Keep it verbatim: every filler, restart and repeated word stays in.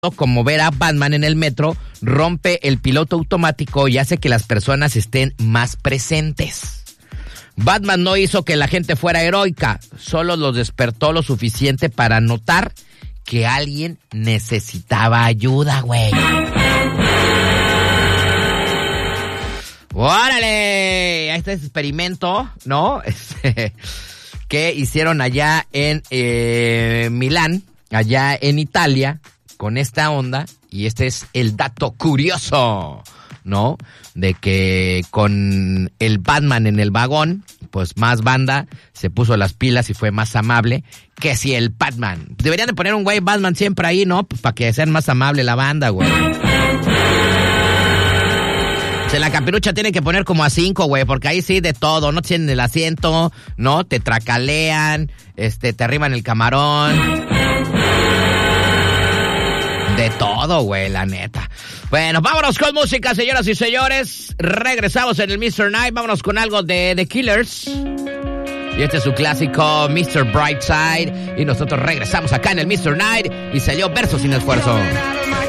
como ver a Batman en el metro, rompe el piloto automático y hace que las personas estén más presentes. Batman no hizo que la gente fuera heroica, solo los despertó lo suficiente para notar que alguien necesitaba ayuda, güey. ¡Órale! Este experimento, ¿no? Este, que hicieron allá en eh, Milán, allá en Italia, con esta onda, y este es el dato curioso, ¿no? De que con el Batman en el vagón, pues más banda se puso las pilas y fue más amable que si el Batman. Deberían de poner un güey Batman siempre ahí, ¿no? Pues para que sean más amable la banda, güey. Se la capirucha tiene que poner como a cinco, güey, porque ahí sí de todo, no tienen el asiento, ¿no? Te tracalean, este, te arriban el camarón. De todo, güey, la neta. Bueno, vámonos con música, señoras y señores. Regresamos en el mister Night. Vámonos con algo de The Killers. Y este es su clásico, mister Brightside. Y nosotros regresamos acá en el mister Night. Y salió Verso Sin Esfuerzo.